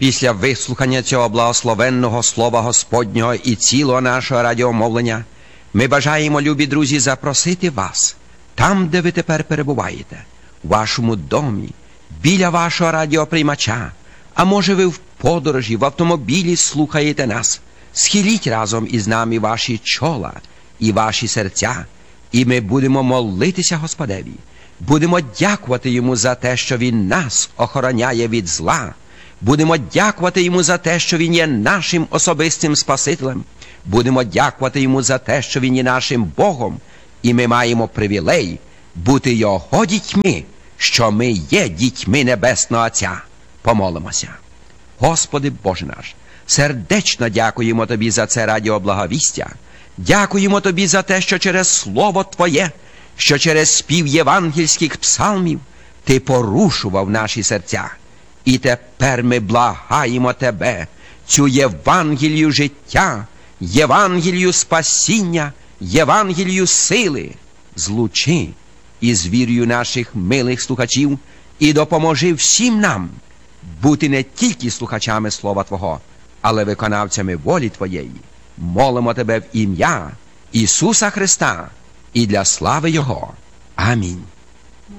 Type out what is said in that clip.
Після вислухання цього благословенного Слова Господнього і цілого нашого радіомовлення ми бажаємо, любі друзі, запросити вас там, де ви тепер перебуваєте, у вашому домі, біля вашого радіоприймача, а може ви в подорожі, в автомобілі слухаєте нас. Схиліть разом із нами ваші чола і ваші серця, і ми будемо молитися Господеві. Будемо дякувати Йому за те, що Він нас охороняє від зла. Будемо дякувати Йому за те, що Він є нашим особистим Спасителем. Будемо дякувати Йому за те, що Він є нашим Богом. І ми маємо привілей бути Його дітьми, що ми є дітьми Небесного Отця. Помолимося. Господи Боже наш, сердечно дякуємо Тобі за це радіоблаговістя. Дякуємо Тобі за те, що через Слово Твоє, що через спів євангельських псалмів Ти порушував наші серця. І тепер ми благаємо Тебе, цю Євангелію життя, Євангелію спасіння, Євангелію сили, злучи із вірою наших милих слухачів і допоможи всім нам бути не тільки слухачами Слова Твого, але виконавцями волі Твоєї. Молимо Тебе в ім'я Ісуса Христа і для слави Його. Амінь.